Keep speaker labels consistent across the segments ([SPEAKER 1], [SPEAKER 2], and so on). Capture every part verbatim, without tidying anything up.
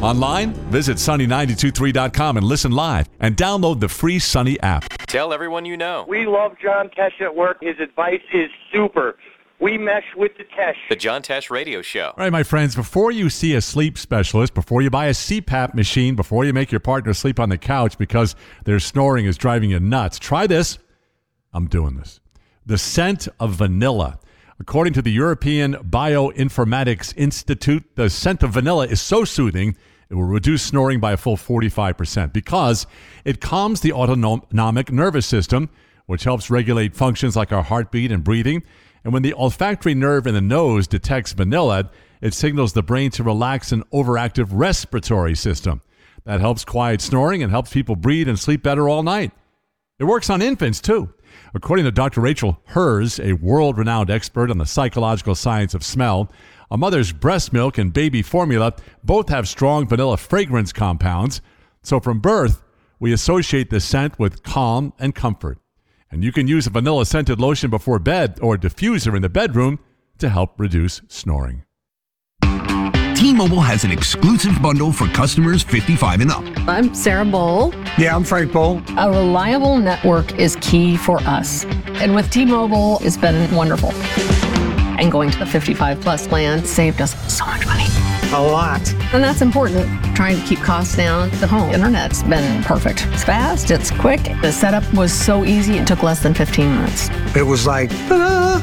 [SPEAKER 1] Online, visit sunny nine two three dot com and listen live and download the free Sunny app.
[SPEAKER 2] Tell everyone you know.
[SPEAKER 3] We love John Tesh at work. His advice is super. We mesh with the Tesh.
[SPEAKER 2] The John Tesh Radio Show.
[SPEAKER 1] All right, my friends, before you see a sleep specialist, before you buy a C PAP machine, before you make your partner sleep on the couch because their snoring is driving you nuts, try this. I'm doing this. The scent of vanilla. According to the European Bioinformatics Institute, the scent of vanilla is so soothing, it will reduce snoring by a full forty-five percent because it calms the autonomic nervous system, which helps regulate functions like our heartbeat and breathing. And when the olfactory nerve in the nose detects vanilla, it signals the brain to relax an overactive respiratory system. That helps quiet snoring and helps people breathe and sleep better all night. It works on infants, too. According to Doctor Rachel Herz, a world-renowned expert on the psychological science of smell, a mother's breast milk and baby formula both have strong vanilla fragrance compounds. So from birth, we associate the scent with calm and comfort. And you can use a vanilla-scented lotion before bed or a diffuser in the bedroom to help reduce snoring.
[SPEAKER 4] T-Mobile has an exclusive bundle for customers fifty-five and up.
[SPEAKER 5] I'm Sarah Bowl.
[SPEAKER 6] Yeah, I'm Frank Bowl.
[SPEAKER 5] A reliable network is key for us. And with T-Mobile, it's been wonderful. And going to the fifty-five plus plan saved us so much money.
[SPEAKER 6] A lot.
[SPEAKER 5] And that's important. Trying to keep costs down. The home internet's been perfect. It's fast, it's quick. The setup was so easy, it took less than fifteen minutes.
[SPEAKER 6] It was like, ta-da!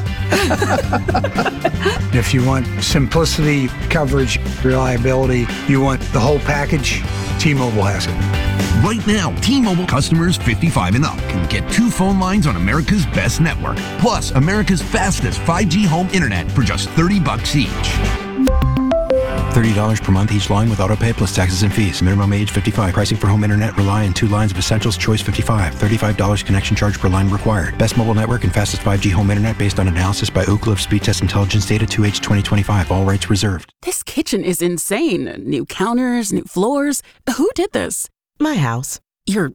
[SPEAKER 6] If you want simplicity, coverage, reliability, you want the whole package, T-Mobile has it.
[SPEAKER 4] Right now, T-Mobile customers fifty-five and up can get two phone lines on America's best network, plus America's fastest five G home internet for just thirty bucks each.
[SPEAKER 7] thirty dollars per month each line with autopay plus taxes and fees. Minimum age fifty-five. Pricing for home internet rely on two lines of Essentials Choice fifty-five. thirty-five dollars connection charge per line required. Best mobile network and fastest five G home internet based on analysis by Ookla of Speed Test Intelligence data two H twenty twenty-five. All rights reserved.
[SPEAKER 8] This kitchen is insane. New counters, new floors. Who did this?
[SPEAKER 9] My house.
[SPEAKER 8] Your